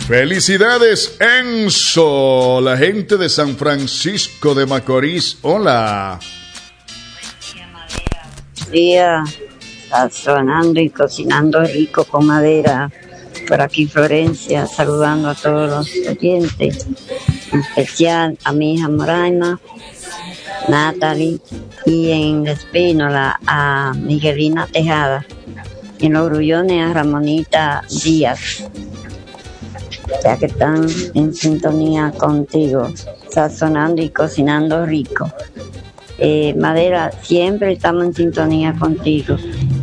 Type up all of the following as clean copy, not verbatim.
Felicidades, Enzo, la gente de San Francisco de Macorís. Hola. Día, sazonando y cocinando rico con madera. Por aquí Florencia, saludando a todos los oyentes, en especial a mi hija Moraima, Natalie, y en Espínola a Miguelina Tejada, y en Los Grullones a Ramonita Díaz, ya que están en sintonía contigo, sazonando y cocinando rico. Madera, siempre estamos en sintonía contigo.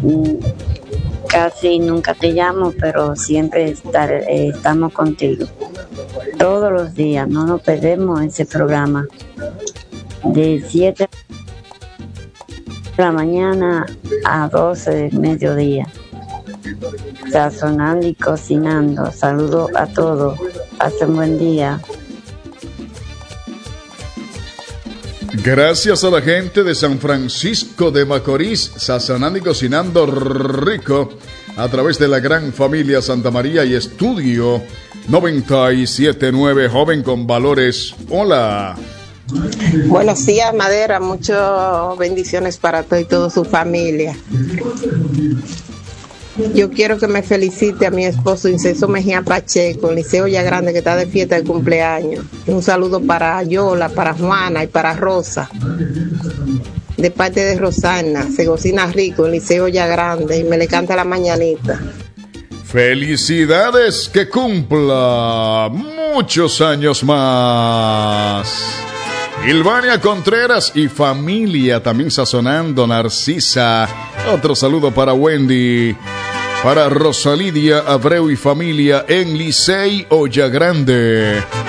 Casi nunca te llamo, pero siempre estamos contigo. Todos los días, no nos perdemos ese programa. De 7 de la mañana a 12 del mediodía. Sazonando y cocinando. Saludos a todos. Pasen buen día. Gracias a la gente de San Francisco de Macorís, sazonando y cocinando rico a través de la gran familia Santa María y Estudio 97.9, joven con valores. Hola. Buenos días, Madera, muchas bendiciones para ti y toda su familia. Yo quiero que me felicite a mi esposo Inceso Mejía Pacheco, Liceo Ya Grande, que está de fiesta de cumpleaños. Un saludo para Yola, para Juana y para Rosa, de parte de Rosana. Se cocina rico en Liceo Ya Grande y me le canta la mañanita. Felicidades, que cumpla muchos años más. Ilvania Contreras y familia también sazonando. Narcisa, otro saludo para Wendy, para Rosalidia Abreu y familia en Licey Olla Grande.